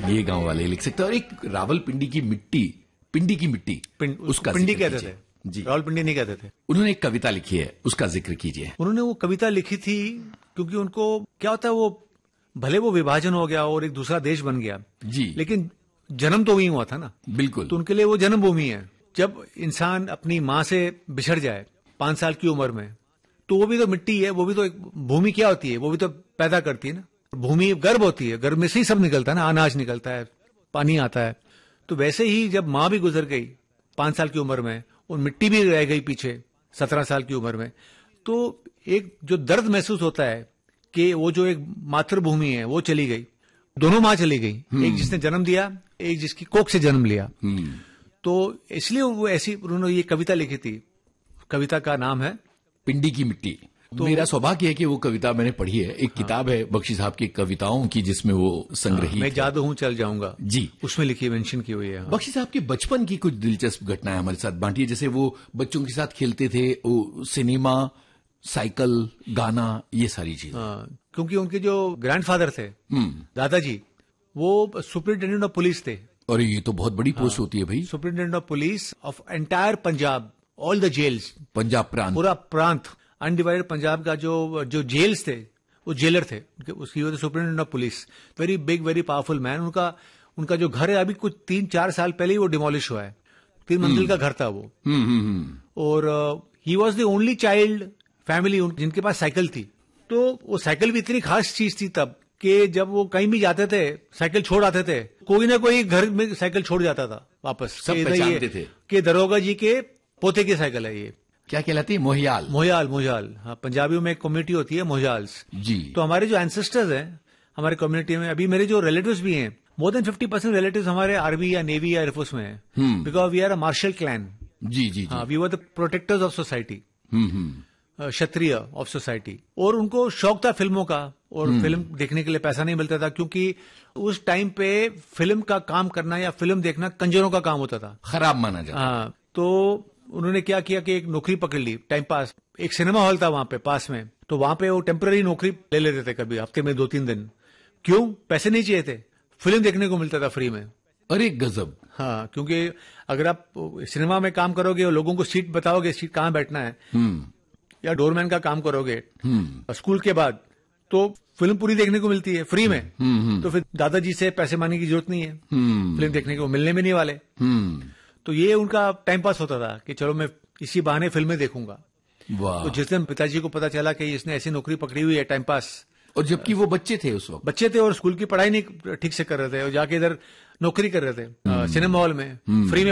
ये गांव वाले लिख सकते हैं। और एक रावलपिंडी की मिट्टी, पिंडी की मिट्टी, उसका पिंडी जिक्र कहते कीजिए। थे जी, रावलपिंडी नहीं कहते थे। उन्होंने एक कविता लिखी है, उसका जिक्र कीजिए। उन्होंने वो कविता लिखी थी क्योंकि उनको क्या होता है, वो भले वो विभाजन हो गया और एक दूसरा देश बन गया जी, लेकिन जन्म तो वही हुआ था ना। बिल्कुल। तो उनके लिए वो जन्मभूमि है। जब इंसान अपनी माँ से बिछड़ जाए 5 साल की उम्र में, तो वो भी तो मिट्टी है, वो भी तो एक भूमि क्या होती है, वो भी तो पैदा करती है ना। भूमि गर्भ होती है, गर्भ में से ही सब निकलता है ना, अनाज निकलता है, पानी आता है। तो वैसे ही जब माँ भी गुजर गई 5 साल की उम्र में और मिट्टी भी रह गई पीछे 17 साल की उम्र में, तो एक जो दर्द महसूस होता है कि वो जो एक मातृभूमि है वो चली गई, दोनों माँ चली गई, एक जिसने जन्म दिया, एक जिसकी कोख से जन्म लिया। तो इसलिए वो ऐसी उन्होंने ये कविता लिखी थी। कविता का नाम है पिंडी की मिट्टी। तो मेरा सौभाग्य है कि वो कविता मैंने पढ़ी है। एक किताब है बख्शी साहब की कविताओं की, जिसमें वो संग्रही मैं जादू हूं चल जाऊंगा जी, उसमें लिखी, मेंशन की हुई है। बख्शी साहब के बचपन की कुछ दिलचस्प घटनाएं हमारे साथ बांटिए। जैसे वो बच्चों के साथ खेलते थे, वो सिनेमा, साइकिल, गाना, ये सारी चीजें। क्योंकि उनके जो ग्रैंडफादर थे दादाजी, वो सुपरिटेंडेंट ऑफ पुलिस थे। और ये तो बहुत बड़ी पोस्ट होती है भाई। Superintendent of police of entire Punjab, all the gels, Punjab प्रांत, पूरा प्रांत, अनडिवाइडेड पंजाब का जो जेल्स थे, वो जेलर थे उसकी वजह से। Superintendent of police, very big, very powerful man. उनका जो घर है अभी कुछ 3-4 साल पहले ही वो डिमोलिश हुआ है। 3 मंजिल का घर था वो। और he was the only child family जिनके पास साइकिल थी। तो वो साइकिल भी इतनी खास चीज थी तब कि जब वो कहीं भी जाते थे साइकिल छोड़ आते थे, कोई ना कोई घर में साइकिल छोड़ जाता था वापस। सब पहचानते थे कि दरोगा जी के पोते की साइकिल है ये। क्या कहलाती है? मोहियाल। मोहियाल। हाँ, पंजाबियों में एक कम्युनिटी होती है मोहियाल्स जी। तो हमारे जो एंसेस्टर्स हैं हमारे कम्युनिटी में, अभी मेरे जो रिलेटिव्स भी हैं, मोर देन 50% रिलेटिव्स हमारे आर्मी या नेवी या एयरफोर्स में है। Because we are a martial clan. जी। हाँ, we were the protectors of society, Kshatriya of society. और उनको शौक था फिल्मों का, और फिल्म देखने के लिए पैसा नहीं मिलता था, क्योंकि उस टाइम पे फिल्म का काम करना या फिल्म देखना कंजरों का काम होता था, खराब माना जाता। हाँ, तो उन्होंने क्या किया कि एक नौकरी पकड़ ली, टाइम पास। एक सिनेमा हॉल था वहां पे पास में, तो वहां पे वो टेम्पररी नौकरी ले लेते थे, कभी हफ्ते में 2-3 दिन। क्यों? पैसे नहीं चाहिए थे, फिल्म देखने को मिलता था फ्री में। अरे गजब। हाँ, क्योंकि अगर आप सिनेमा में काम करोगे और लोगों को सीट बताओगे, सीट कहाँ बैठना है, या डोरमैन का काम करोगे स्कूल के बाद, तो फिल्म पूरी देखने को मिलती है फ्री में। तो फिर दादाजी से पैसे मांगने की जरूरत नहीं है, फिल्म देखने को मिलने भी नहीं वाले। तो ये उनका टाइम पास होता था कि चलो मैं इसी बहाने फिल्में देखूंगा। तो जिस दिन पिताजी को पता चला कि इसने ऐसी नौकरी पकड़ी हुई है टाइम पास, और जबकि वो बच्चे थे उस वक्त, बच्चे थे और स्कूल की पढ़ाई नहीं ठीक से कर रहे थे, और जाके इधर नौकरी कर रहे थे सिनेमा हॉल में, फ्री में